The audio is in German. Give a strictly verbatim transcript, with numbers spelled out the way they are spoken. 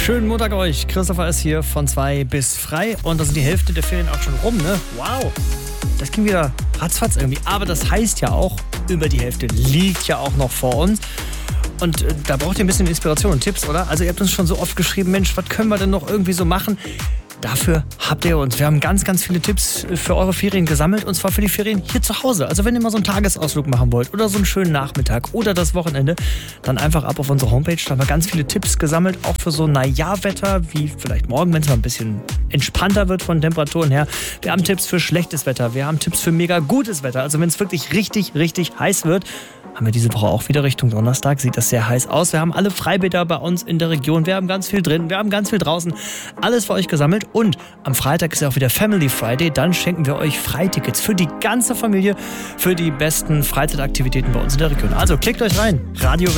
Schönen Montag euch. Christopher ist hier von zwei bis frei und da sind die Hälfte der Ferien auch schon rum, ne? Wow. Das ging wieder ratzfatz irgendwie. Aber das heißt ja auch, über die Hälfte liegt ja auch noch vor uns. Und äh, da braucht ihr ein bisschen Inspiration und Tipps, oder? Also ihr habt uns schon so oft geschrieben, Mensch, was können wir denn noch irgendwie so machen? Dafür habt ihr uns. Wir haben ganz, ganz viele Tipps für eure Ferien gesammelt und zwar für die Ferien hier zu Hause. Also wenn ihr mal so einen Tagesausflug machen wollt oder so einen schönen Nachmittag oder das Wochenende, dann einfach ab auf unsere Homepage. Da haben wir ganz viele Tipps gesammelt, auch für so Naja-Wetter, wie vielleicht morgen, wenn es mal ein bisschen entspannter wird von Temperaturen her. Wir haben Tipps für schlechtes Wetter, wir haben Tipps für mega gutes Wetter. Also wenn es wirklich richtig, richtig heiß wird, haben wir diese Woche auch wieder Richtung Donnerstag. Sieht das sehr heiß aus. Wir haben alle Freibäder bei uns in der Region. Wir haben ganz viel drin. Wir haben ganz viel draußen. Alles für euch gesammelt. Und am Freitag ist ja auch wieder Family Friday. Dann schenken wir euch Freitickets für die ganze Familie für die besten Freizeitaktivitäten bei uns in der Region. Also klickt euch rein. Radio